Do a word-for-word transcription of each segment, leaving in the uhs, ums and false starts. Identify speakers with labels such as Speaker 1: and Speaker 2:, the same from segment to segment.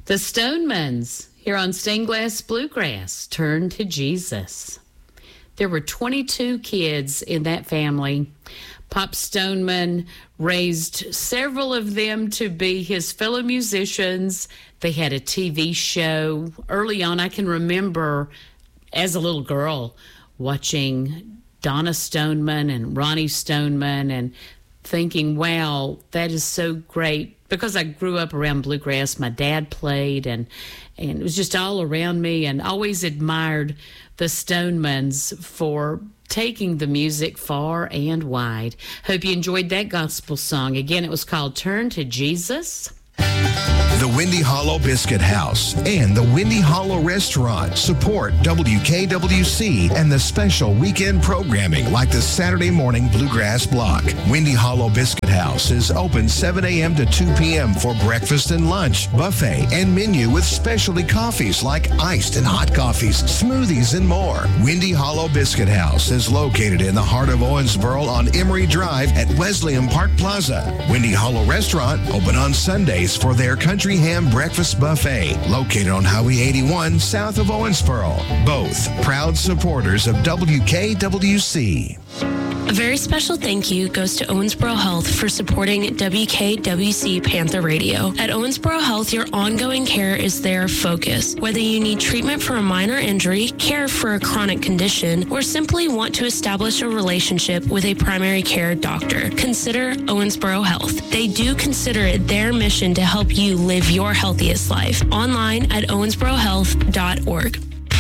Speaker 1: The Stonemans here on Stained Glass Bluegrass, Turn to Jesus. There were twenty-two kids in that family. Pop Stoneman raised several of them to be his fellow musicians. They had a T V show. Early on, I can remember as a little girl watching Donna Stoneman and Ronnie Stoneman and thinking, wow, that is so great. Because I grew up around bluegrass, my dad played, and and it was just all around me, and always admired the Stonemans for taking the music far and wide. Hope you enjoyed that gospel song. Again, it was called Turn to Jesus.
Speaker 2: The Windy Hollow Biscuit House and the Windy Hollow Restaurant support W K W C and the special weekend programming like the Saturday Morning Bluegrass Block. Windy Hollow Biscuit House is open seven a.m. to two p.m. for breakfast and lunch, buffet, and menu with specialty coffees like iced and hot coffees, smoothies, and more. Windy Hollow Biscuit House is located in the heart of Owensboro on Emory Drive at Wesleyan Park Plaza. Windy Hollow Restaurant open on Sundays for their country ham breakfast buffet, located on Highway eighty-one south of Owensboro. Both proud supporters of W K W C.
Speaker 3: A very special thank you goes to Owensboro Health for supporting W K W C Panther Radio. At Owensboro Health, your ongoing care is their focus. Whether you need treatment for a minor injury, care for a chronic condition, or simply want to establish a relationship with a primary care doctor, consider Owensboro Health. They do consider it their mission to help you live your healthiest life. Online at owensboro health dot org.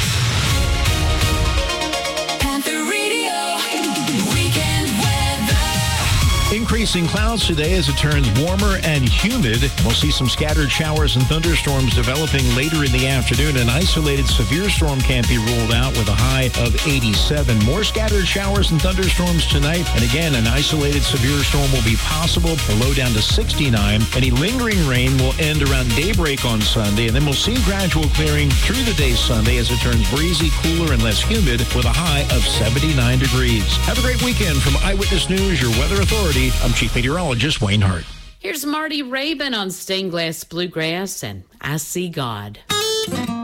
Speaker 4: Increasing clouds today as it turns warmer and humid. We'll see some scattered showers and thunderstorms developing later in the afternoon. An isolated severe storm can't be ruled out with a high of eighty-seven. More scattered showers and thunderstorms tonight. And again, an isolated severe storm will be possible. A low down to sixty-nine. Any lingering rain will end around daybreak on Sunday. And then we'll see gradual clearing through the day Sunday as it turns breezy, cooler, and less humid with a high of seventy-nine degrees. Have a great weekend from Eyewitness News, your weather authority. I'm Chief Meteorologist Wayne Hart.
Speaker 1: Here's Marty Rabin on Stained Glass Bluegrass and I See God.